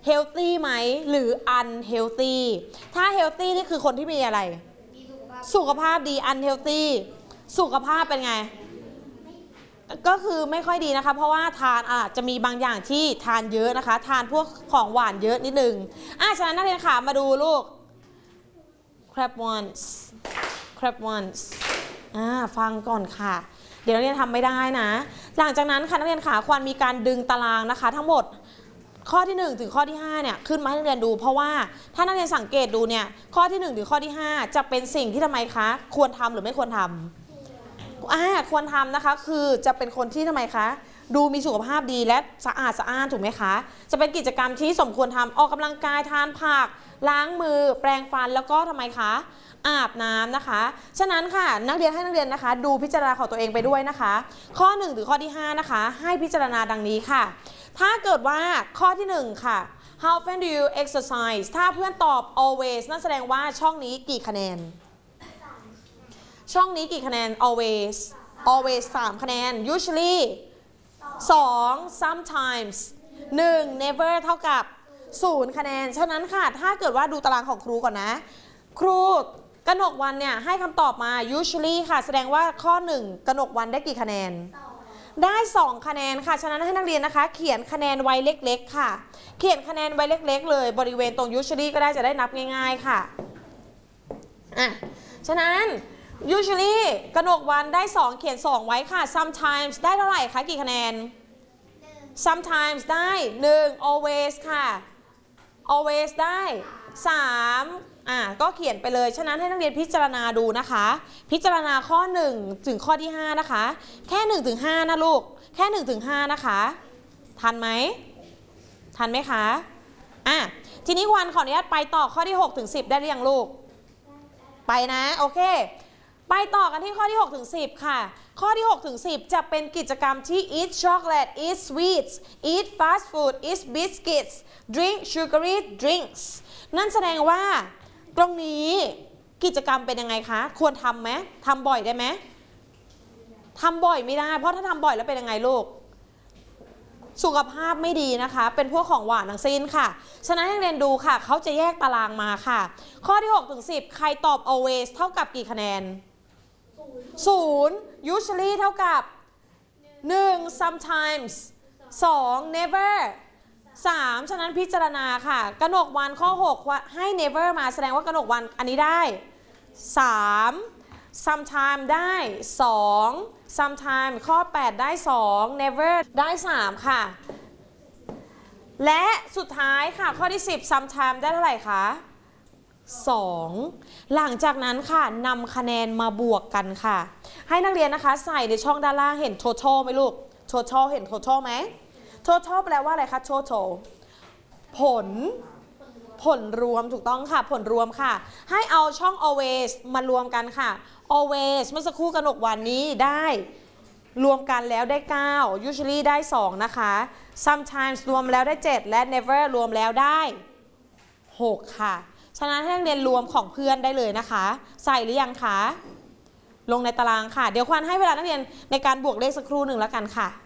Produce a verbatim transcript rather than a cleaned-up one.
healthy ไหมหรือ unhealthy ถ้า healthy นี่คือคนที่มีอะไรสุขภาพดี unhealthy สุขภาพเป็นไงก็คือไม่ค่อยดีนะคะเพราะว่าทานอาจจะมีบางอย่างที่ทานเยอะนะคะทานพวกของหวานเยอะนิดนึงอ่ะฉะนั้นนักเรียนค่ะมาดูลูก crab once crab once อ่าฟังก่อนค่ะเดี๋ยวนักเรียนทำไม่ได้นะหลังจากนั้นค่ะนักเรียนค่ะควรมีการดึงตารางนะคะทั้งหมดข้อที่หนึ่งถึงข้อที่ห้าเนี่ยขึ้นมาให้นักเรียนดูเพราะว่าถ้านักเรียนสังเกตดูเนี่ยข้อที่หนึ่งถึงข้อที่ห้าจะเป็นสิ่งที่ทำไมคะควรทำหรือไม่ควรทำอ่าควรทำนะคะคือจะเป็นคนที่ทำไมคะดูมีสุขภาพดีและสะอาดสะอ้านถูกไหมคะจะเป็นกิจกรรมที่สมควรทำออกกำลังกายทานผักล้างมือแปรงฟันแล้วก็ทำไมคะอาบน้ำนะคะฉะนั้นค่ะนักเรียนให้นักเรียนนะคะดูพิจารณาของตัวเองไปด้วยนะคะข้อหนึ่งถึงข้อที่ห้านะคะให้พิจารณาดังนี้ค่ะถ้าเกิดว่าข้อที่หนึ่งค่ะ how often do you exercise ถ้าเพื่อนตอบ always นั่นแสดงว่าช่องนี้กี่คะแนนช่องนี้กี่คะแนน always always สามคะแนน usually สอง sometimes หนึ่ง never เท่ากับศูนย์คะแนนฉะนั้นค่ะถ้าเกิดว่าดูตารางของครูก่อนนะครูกนกวันเนี่ยให้คำตอบมา usually ค่ะแสดงว่าข้อหนึ่งกนกวันได้กี่คะแนนได้สองคะแนนค่ะฉะนั้นให้นักเรียนนะคะเขียนคะแนนไว้เล็กๆค่ะเขียนคะแนนไว้เล็กๆเลยบริเวณตรง usually ก็ได้จะได้นับง่ายๆค่ะอ่ะฉะนั้น usually กนกวันได้สองเขียนสองไว้ค่ะ sometimes ได้เท่าไหร่คะกี่คะแนน sometimes ได้หนึ่ง always ค่ะ always ได้สามอ่ะก็เขียนไปเลยฉะนั้นให้นักเรียนพิจารณาดูนะคะพิจารณาข้อหนึ่งถึงข้อที่ห้านะคะแค่หนึ่งถึงห้านะลูกแค่หนึ่งถึงห้านะคะทันไหมทันไหมคะอ่ะทีนี้วันขออนุญาตไปต่อข้อที่หกถึงสิบได้หรือยังลูกไปนะโอเคไปต่อกันที่ข้อที่หกถึงสิบค่ะข้อที่หกถึงสิบจะเป็นกิจกรรมที่ eat chocolate eat sweets eat fast food eat biscuits drink sugary drinks นั่นแสดงว่าตรงนี้กิจกรรมเป็นยังไงคะควรทำไหมทำบ่อยได้ไหมทำบ่อยไม่ได้เพราะถ้าทำบ่อยแล้วเป็นยังไงลูกสุขภาพไม่ดีนะคะเป็นพวกของหวานทั้งสิ้นค่ะฉะนั้นให้เรียนดูค่ะเขาจะแยกตารางมาค่ะข้อที่หกถึงสิบใครตอบ always เท่ากับกี่คะแนนศูนย์ usually เท่ากับหนึ่ง sometimes สอง neverสามฉะนั้นพิจารณาค่ะกนกวันข้อหกให้ never มาแสดงว่ากนกวันอันนี้ได้สาม sometime ได้สอง sometime ข้อแปดได้สอง never ได้สามค่ะและสุดท้ายค่ะข้อที่สิบ sometime ได้เท่าไหร่คะสองหลังจากนั้นค่ะนำคะแนนมาบวกกันค่ะให้นักเรียนนะคะใส่ในช่องด้านล่างเห็น total ไหมลูก total เห็น total ไหมtotal แปลว่าอะไรคะ total ผลผลรวมถูกต้องค่ะผลรวมค่ะให้เอาช่อง always มารวมกันค่ะ always เมื่อสักครู่กนกวันนี้ได้รวมกันแล้วได้เก้า usually ได้สองนะคะ sometimes รวมแล้วได้เจ็ดและ never รวมแล้วได้หกค่ะฉะนั้นให้นักเรียนรวมของเพื่อนได้เลยนะคะใส่หรือยังคะลงในตารางค่ะเดี๋ยวควันให้เวลานักเรียนในการบวกเลขสักครู่หนึ่งแล้วกันค่ะ